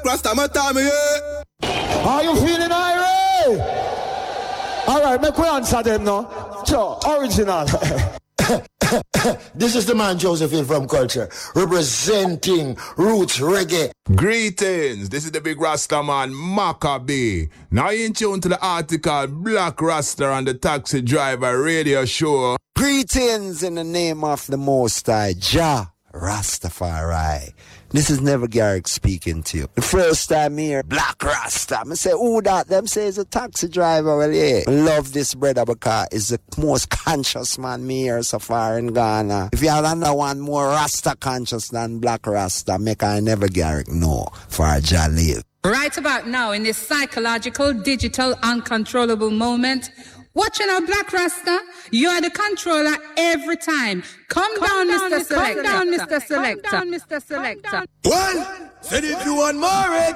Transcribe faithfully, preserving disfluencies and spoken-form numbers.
Black Rasta, my time, yeah. Are you feeling irate? Alright, make we answer them now. Sure, original. This is the man Josephine from Culture, representing Roots Reggae. Greetings, this is the big Rasta man, Maccabee. Now you in tune to the article Black Rasta on the Taxi Driver Radio Show. Greetings in the name of the Most High, Jah Rastafari. This is Never Garrick speaking to you. The first time here, Black Rasta. I say, who that? Them say is a taxi driver. Well, yeah. I love this brother because he's the most conscious man me here so far in Ghana. If you have another one more Rasta conscious than Black Rasta, make I Never Garrick know for a Jah live. Right about now, in this psychological, digital, uncontrollable moment, watching our Black Rasta, you are the controller every time. Come, come down, down, Mister Selector. Come down, Mister Selector. Come down, Mister Selector. One, send it to one more.